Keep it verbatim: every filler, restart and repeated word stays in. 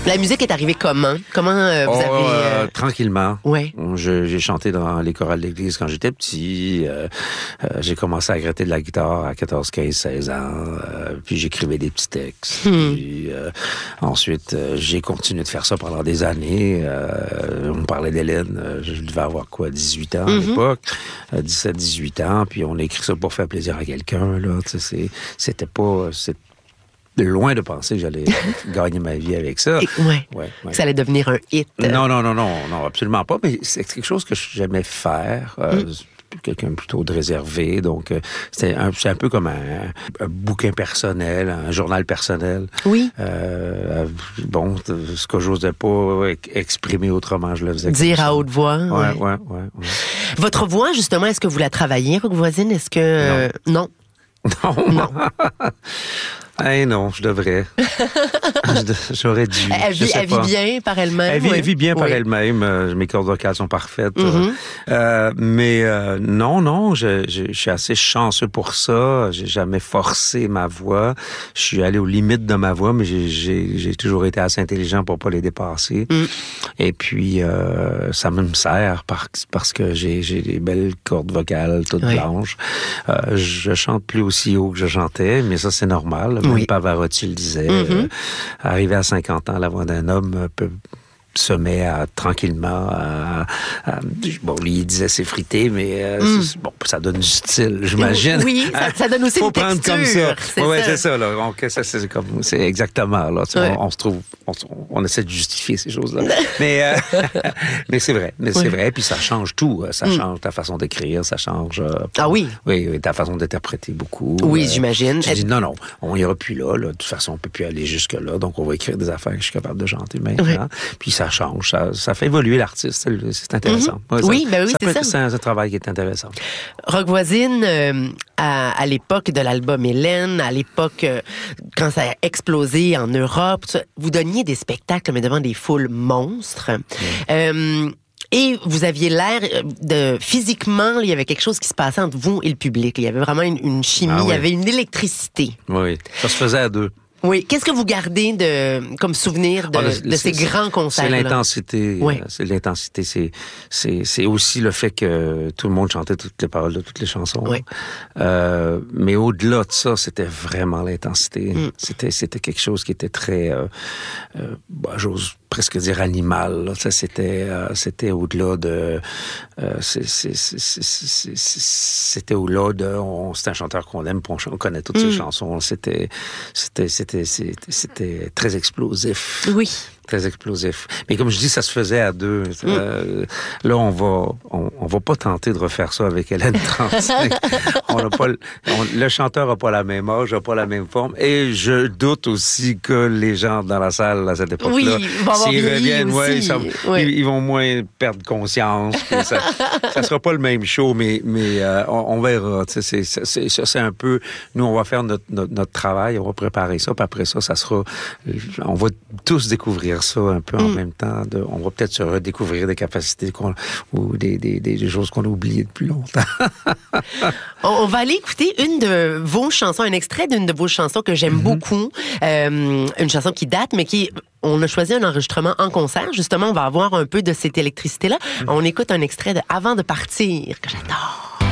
La musique est arrivée comment? Comment euh, vous oh, avez... Euh, tranquillement. Ouais. Je, j'ai chanté dans les chorales d'église quand j'étais petit. Euh, euh, j'ai commencé à gratter de la guitare à quatorze, quinze, seize ans. Euh, puis j'écrivais des petits textes. Hmm. Puis, euh, ensuite, euh, j'ai continué de faire ça pendant des années. Euh, on parlait d'Hélène. Euh, je devais avoir quoi, dix-huit ans à mm-hmm. l'époque. Euh, dix-sept, dix-huit ans. Puis on a écrit ça pour faire plaisir à quelqu'un. Là. Tu sais, c'est, c'était pas... C'est, loin de penser que j'allais gagner ma vie avec ça. Et, ouais. Ouais, ouais. Ça allait devenir un hit. Non, non, non, non, non, absolument pas. Mais c'est quelque chose que j'aimais faire. Euh, mm. Quelqu'un plutôt de réservé. Donc, euh, c'est, un, c'est un peu comme un, un bouquin personnel, un journal personnel. Oui. Euh, bon, ce que j'osais pas exprimer autrement, je le faisais. Dire à haute voix. Ouais, ouais, ouais, ouais, ouais. Votre voix, justement, est-ce que vous la travaillez, Rock Voisine? Est-ce que... Non. Non. Non. Non. Eh non, je devrais. J'aurais dû. Elle, vit, elle vit bien par elle-même. Elle vit, oui. elle vit bien par oui. elle-même. Euh, mes cordes vocales sont parfaites. Mm-hmm. Euh, mais euh, non, non, je, je, je suis assez chanceux pour ça. J'ai jamais forcé ma voix. Je suis allé aux limites de ma voix, mais j'ai, j'ai, j'ai toujours été assez intelligent pour pas les dépasser. Mm. Et puis, euh, ça me sert par, parce que j'ai, j'ai des belles cordes vocales toutes oui. blanches. Euh, je chante plus aussi haut que je chantais, mais ça, c'est normal. Même oui. Pavarotti le disait. Mm-hmm. Euh, arrivé à cinquante ans, la voix d'un homme peut se met à tranquillement à, à, bon, lui il disait s'effriter, mais euh, mm. bon, ça donne du style, j'imagine. Oui, ça, ça donne aussi Faut une prendre texture. Comme ça. C'est ouais, ça. c'est ça là. Donc, ça c'est comme, c'est exactement là. Ouais. On, on se trouve, on, on essaie de justifier ces choses-là, mais euh, mais c'est vrai, mais ouais. c'est vrai. Puis ça change tout. Ça mm. change ta façon d'écrire, ça change. Euh, ah oui. Oui, oui, ta façon d'interpréter beaucoup. Oui, euh, j'imagine. Je dis non, non, on ira plus là, là. De toute façon, on peut plus aller jusque là. Donc on va écrire des affaires que je suis capable de chanter maintenant. Ouais. Puis ça change, ça. Ça fait évoluer l'artiste, c'est intéressant. Mm-hmm. Ouais, ça, oui, ben oui, ça c'est ça. C'est un, un travail qui est intéressant. Rock Voisine, euh, à, à l'époque de l'album Hélène, à l'époque euh, quand ça a explosé en Europe, ça, vous donniez des spectacles mais devant des foules monstres. Mm. Euh, Et vous aviez l'air de... Physiquement, il y avait quelque chose qui se passait entre vous et le public. Il y avait vraiment une, une chimie, ah oui. il y avait une électricité. Oui, ça se faisait à deux. Oui. Qu'est-ce que vous gardez de comme souvenir de, ah, le, de ces grands concerts? C'est l'intensité. Oui. C'est l'intensité. C'est, c'est, c'est aussi le fait que tout le monde chantait toutes les paroles de toutes les chansons. Oui. Euh, mais au-delà de ça, c'était vraiment l'intensité. Mm. C'était, c'était quelque chose qui était très, euh, euh, bah, j'ose presque dire animal. Là. Ça, c'était, euh, c'était au-delà de, euh, c'est, c'est, c'est, c'est, c'est, c'était au-delà de, on, c'est un chanteur qu'on aime, on, on connaît toutes mm. ses chansons. C'était, c'était, c'était C'était, c'était très explosif. Oui. Très explosif. Mais comme je dis, ça se faisait à deux. Mm. Euh, là, on va, on, on va pas tenter de refaire ça avec Hélène trente-cinq. on a pas, on, le chanteur a pas la même âge, a pas la même forme. Et je doute aussi que les gens dans la salle à cette époque-là, oui, s'ils reviennent, ouais, ça, oui. ils, ils vont moins perdre conscience. Ça, ça sera pas le même show, mais, mais euh, on, on verra. C'est, c'est, c'est, ça, c'est un peu. Nous, on va faire notre, notre, notre travail, on va préparer ça, puis après ça, ça sera. On va tous découvrir ça un peu en mm. même temps. De, on va peut-être se redécouvrir des capacités qu'on, ou des, des, des choses qu'on a oubliées depuis longtemps. On va aller écouter une de vos chansons, un extrait d'une de vos chansons que j'aime mm-hmm. beaucoup. Euh, une chanson qui date, mais qui... On a choisi un enregistrement en concert. Justement, on va avoir un peu de cette électricité-là. Mm. On écoute un extrait de Avant de partir, que j'adore.